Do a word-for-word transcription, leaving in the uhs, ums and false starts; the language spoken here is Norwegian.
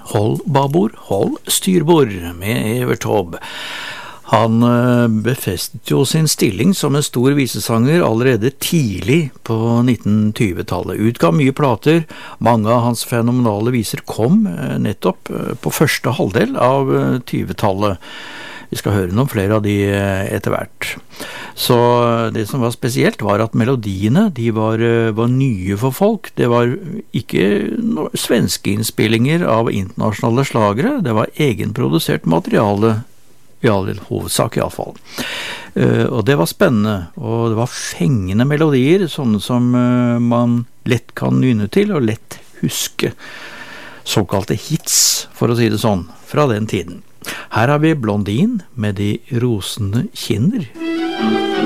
Hold babord, hold styrbord med Evert Taube. Han befestet jo sin stilling som en stor visesanger allerede tidlig på nitten tjue-tallet. Utgav mye plater, mange av hans fenomenale viser kom nettopp på første halvdel av tjue-tallet. Vi skal høre noen flere av de etter hvert. Så det som var spesielt var at melodiene, de var, var nye for folk. Det var ikke no- svenske innspillinger av internasjonale slagere, det var egenprodusert materiale, i all hovedsak i alle fall. Uh, og det var spennende, og det var fengende melodier, sånne som uh, man lett kan nynne til og lett huske. Såkalte hits, for å si det sånn, fra den tiden. Her har vi Blondin med de rosende kinner.